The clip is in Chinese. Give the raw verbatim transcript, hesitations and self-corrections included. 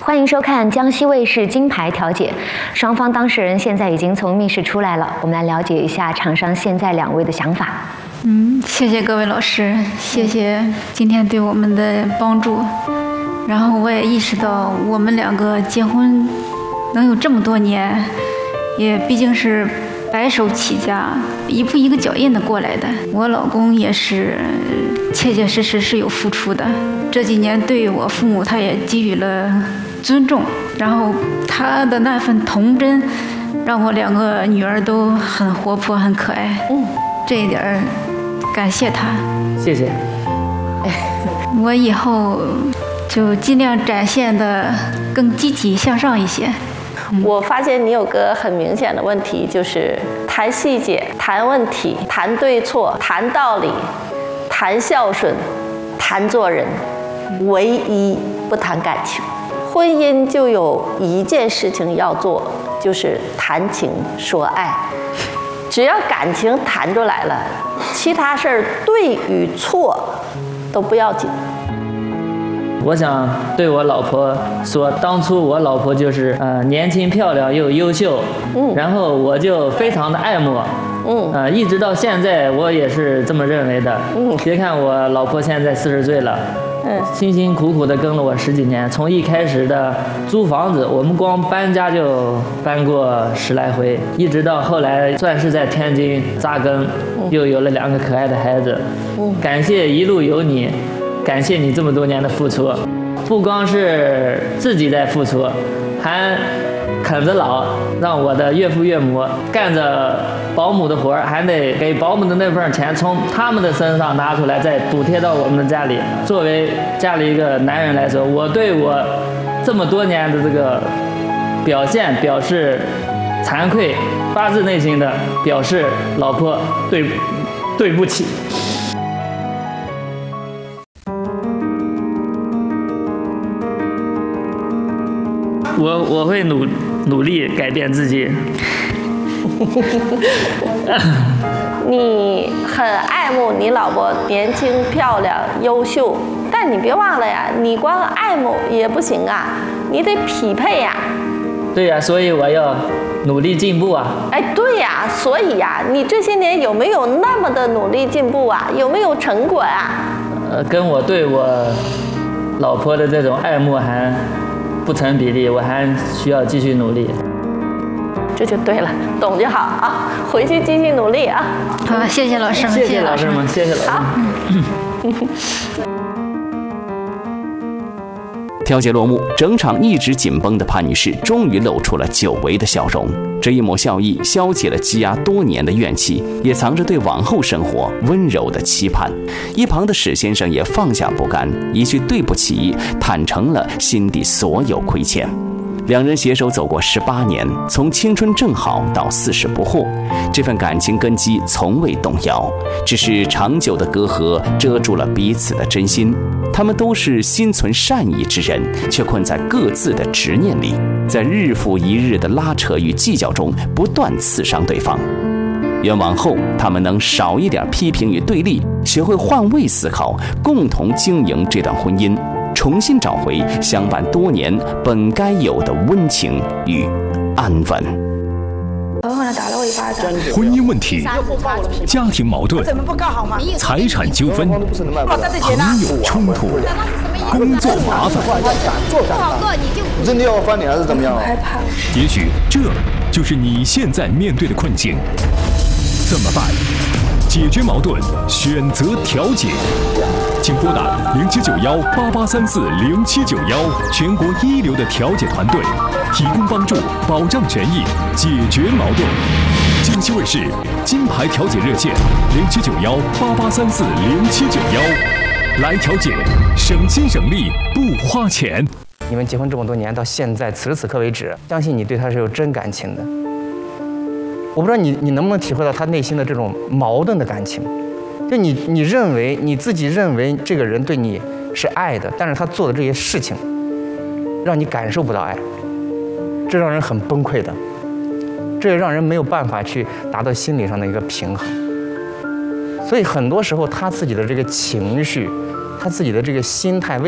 欢迎收看江西卫视金牌调解。双方当事人现在已经从密室出来了，我们来了解一下厂商现在两位的想法。 嗯，谢谢各位老师，谢谢今天对我们的帮助。然后我也意识到，我们两个结婚能有这么多年，也毕竟是白手起家，一步一个脚印的过来的。我老公也是切切实实是有付出的，这几年对我父母他也给予了尊重，然后他的那份童真，让我两个女儿都很活泼很可爱。嗯，这一点儿感谢他。 谢谢。 我以后就尽量展现的更积极向上一些。 我发现你有个很明显的问题，就是谈细节、谈问题、谈对错、谈道理、谈孝顺、谈做人，唯一不谈感情。婚姻就有一件事情要做，就是谈情说爱。只要感情谈出来了，其他事儿对与错都不要紧。 我想对我老婆说，当初我老婆就是呃年轻漂亮又优秀，嗯，然后我就非常的爱慕，嗯，呃一直到现在我也是这么认为的，嗯，别看我老婆现在四十岁了，嗯，辛辛苦苦的跟了我十几年，从一开始的租房子，我们光搬家就搬过十来回，一直到后来算是在天津扎根，又有了两个可爱的孩子，嗯，感谢一路有你。感谢你这么多年的付出，不光是自己在付出，还啃着老，让我的岳父岳母干着保姆的活儿，还得给保姆的那份钱从他们的身上拿出来，再补贴到我们的家里。作为家里一个男人来说，我对我这么多年的这个表现表示惭愧，发自内心的表示老婆对对不起。我我会努努力改变自己。 你很爱慕你老婆年轻漂亮优秀，但你别忘了呀，你光爱慕也不行啊，你得匹配呀。 对呀，所以我要努力进步啊。 哎，对呀，所以呀，你这些年有没有那么的努力进步啊？有没有成果啊？ 呃，跟我对我老婆的这种爱慕还不成比例，我还需要继续努力。 这就对了，懂就好啊，回去继续努力啊。 好，谢谢老师们， 谢谢老师们，谢谢老师们。 调解落幕，整场一直紧绷的潘女士终于露出了久违的笑容。这一抹笑意消解了积压多年的怨气，也藏着对往后生活温柔的期盼。一旁的史先生也放下不甘，一句对不起坦诚了心底所有亏欠。两人携手走过十八年，从青春正好到四十不惑，这份感情根基从未动摇，只是长久的隔阂遮住了彼此的真心。他们都是心存善意之人，却困在各自的执念里，在日复一日的拉扯与计较中不断刺伤对方。愿往后他们能少一点批评与对立，学会换位思考，共同经营这段婚姻，重新找回相伴多年本该有的温情与安稳。 婚姻问题、家庭矛盾、财产纠纷、朋友冲突、工作麻烦， 真的要翻脸还是怎么样？ 也许这就是你现在面对的困境。怎么办？解决矛盾，选择调解。请拨打零七九幺八八三四零七九幺，全国一流的调解团队，提供帮助，保障权益，解决矛盾。江西卫视金牌调解热线零七九幺八八三四零七九幺，来调解，省心省力不花钱。 你们结婚这么多年，到现在此时此刻为止，相信你对他是有真感情的。我不知道你你能不能体会到他内心的这种矛盾的感情。就你你认为你自己认为这个人对你是爱的，但是他做的这些事情让你感受不到爱，这让人很崩溃的，这也让人没有办法去达到心理上的一个平衡。所以很多时候他自己的这个情绪，他自己的这个心态